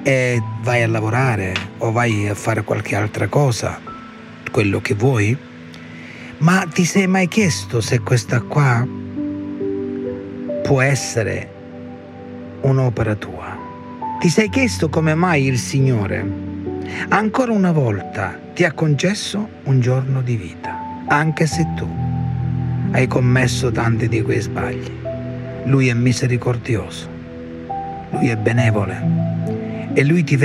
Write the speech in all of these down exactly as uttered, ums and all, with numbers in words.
e vai a lavorare o vai a fare qualche altra cosa, quello che vuoi, ma ti sei mai chiesto se questa qua può essere un'opera tua? Ti sei chiesto come mai il Signore ancora una volta ti ha concesso un giorno di vita, anche se tu hai commesso tanti di quei sbagli? Lui è misericordioso, Lui è benevole e Lui ti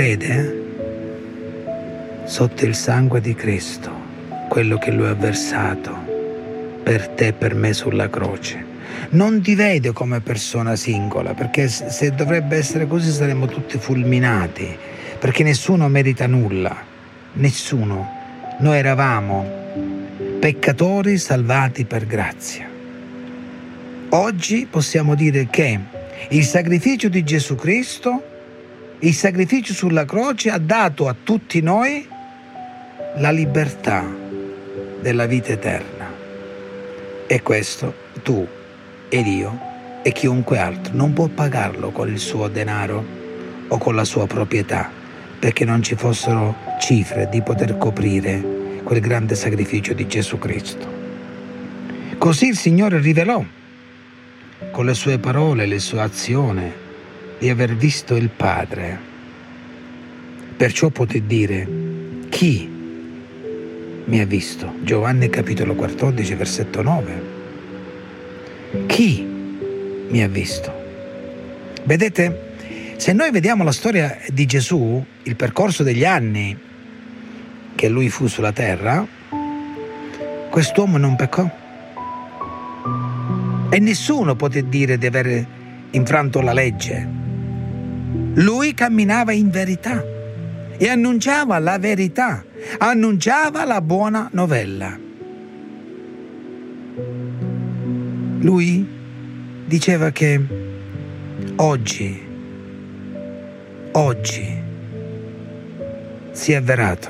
vede sotto il sangue di Cristo, quello che Lui ha versato per te e per me sulla croce. Non ti vede come persona singola, perché se dovrebbe essere così saremmo tutti fulminati, perché nessuno merita nulla, nessuno. Noi eravamo peccatori salvati per grazia. Oggi possiamo dire che il sacrificio di Gesù Cristo, il sacrificio sulla croce, ha dato a tutti noi la libertà della vita eterna. E questo tu ed io e chiunque altro non può pagarlo con il suo denaro o con la sua proprietà, perché non ci fossero cifre di poter coprire quel grande sacrificio di Gesù Cristo. Così il Signore rivelò con le sue parole, le sue azioni, di aver visto il Padre. Perciò poté dire: chi mi ha visto? Giovanni capitolo quattordici versetto nove. Chi mi ha visto? Vedete, se noi vediamo la storia di Gesù, il percorso degli anni che lui fu sulla terra, quest'uomo non peccò. E nessuno poté dire di aver infranto la legge. Lui camminava in verità e annunciava la verità, annunciava la buona novella. Lui diceva che oggi, oggi si è avverato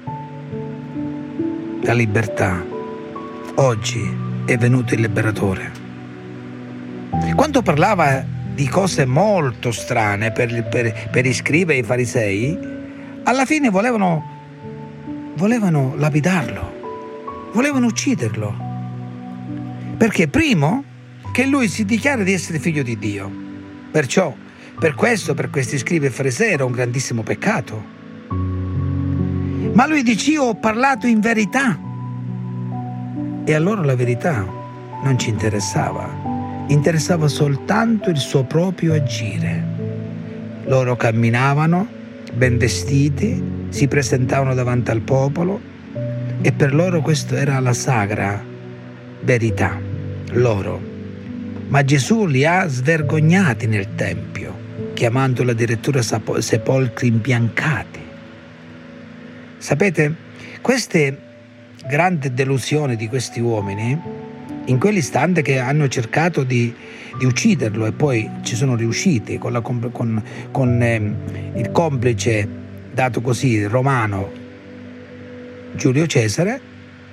la libertà, oggi è venuto il liberatore. Quando parlava di cose molto strane per, per, per i scribi e i farisei, alla fine volevano, volevano lapidarlo, volevano ucciderlo. Perché primo che lui si dichiara di essere figlio di Dio. Perciò, per questo, per questi scribi e farisei era un grandissimo peccato. Ma lui dice: io ho parlato in verità. E a loro la verità non ci interessava. Interessava soltanto il suo proprio agire. Loro camminavano ben vestiti, si presentavano davanti al popolo e per loro questo era la sacra verità, loro. Ma Gesù li ha svergognati nel Tempio, chiamandoli addirittura sepolcri imbiancati. Sapete, queste grandi delusioni di questi uomini, in quell'istante che hanno cercato di, di ucciderlo e poi ci sono riusciti con, la, con, con eh, il complice dato così romano Giulio Cesare,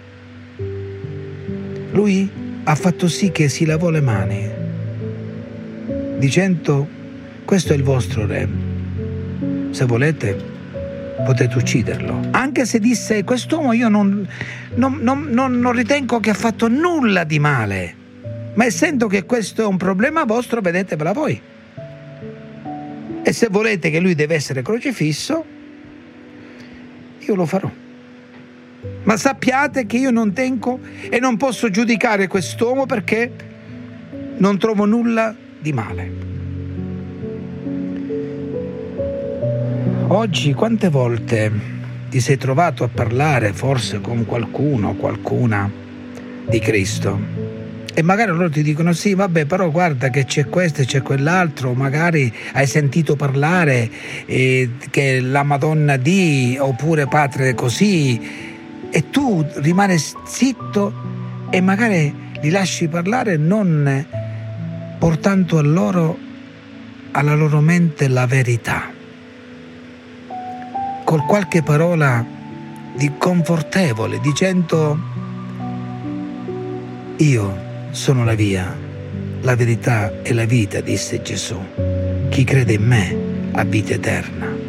lui ha fatto sì che si lavò le mani dicendo: questo è il vostro re, se volete potete ucciderlo. Anche se disse: quest'uomo io non, non, non, non, non ritengo che ha fatto nulla di male, ma essendo che questo è un problema vostro, vedetevela voi. E se volete che lui deve essere crocifisso, io lo farò. Ma sappiate che io non tengo e non posso giudicare quest'uomo perché non trovo nulla di male. Oggi quante volte ti sei trovato a parlare forse con qualcuno o qualcuna di Cristo e magari loro ti dicono: sì, vabbè, però guarda che c'è questo e c'è quell'altro, magari hai sentito parlare eh, che la Madonna di, oppure Padre così, e tu rimani zitto e magari li lasci parlare, non portando a loro, alla loro mente la verità, con qualche parola di confortevole, dicendo: io sono la via, la verità e la vita, disse Gesù. Chi crede in me ha vita eterna.